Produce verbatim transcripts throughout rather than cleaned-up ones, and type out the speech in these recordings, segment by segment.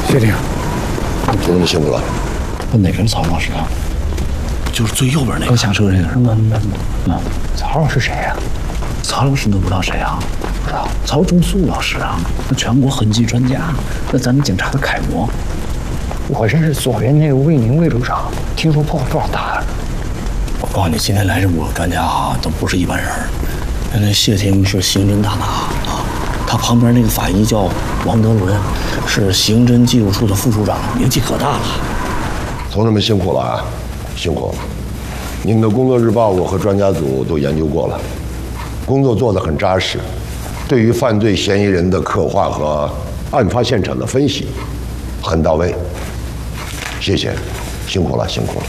谢霆， 就这么辛苦了。 哪个是曹老师啊？ 就是最右边那个。 刚下车这个是吗？嗯，曹老师谁呀？曹老师都不知道谁啊？不知道。曹中素老师啊，那全国痕迹专家，那咱们警察的楷模。我认识左边那个魏宁魏处长，听说破多少大案？ 我告诉你，今天来这五个专家啊，都不是一般人。那谢霆是刑侦大拿啊，他旁边那个法医叫王德伦，是刑侦技术处的副处长，名气可大了。 同志们辛苦了啊，辛苦了！你们的工作日报我和专家组都研究过了，工作做得很扎实，对于犯罪嫌疑人的刻画和案发现场的分析很到位。谢谢，辛苦了，辛苦了。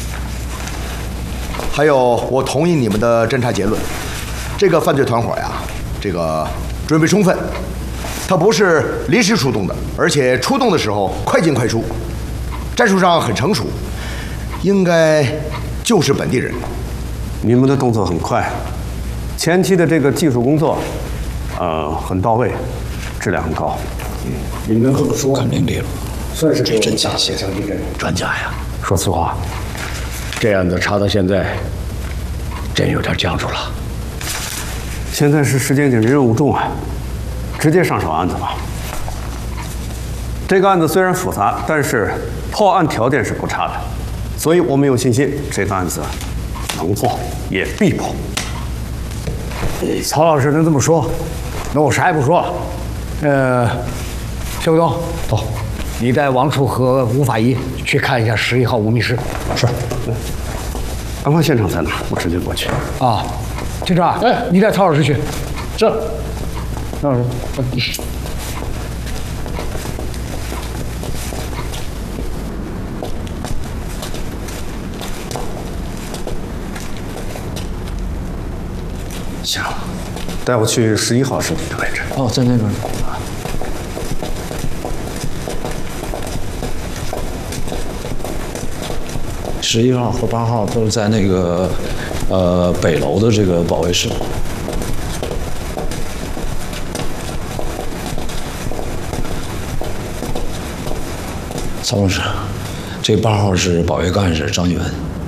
还有，我同意你们的侦查结论，这个犯罪团伙呀，这个准备充分，他不是临时出动的，而且出动的时候快进快出，战术上很成熟，应该就是本地人。 你们的动作很快，前期的这个技术工作，呃，很到位，质量很高。 你们这么说， 肯定对了， 算是这真假写枪击阵专家呀。 说实话，这案子查到现在，真有点僵住了。 现在是时间紧，任务重啊，直接上手案子吧。这个案子虽然复杂，但是破案条件是不差的，所以我们有信心这个案子能破也必破。 曹老师能这么说，那我啥也不说了。呃，谢武东，走，你带王处和吴法医去看一下十一号无密室。是。 案发现场在哪？我直接过去。 啊，警长，哎，你带曹老师去。是。曹老师。 行，带我去十一号尸体的位置。 哦，在那边。十一号和八号都是在那个呃北楼的这个保卫室。曹老师，这八号是保卫干事张玉文。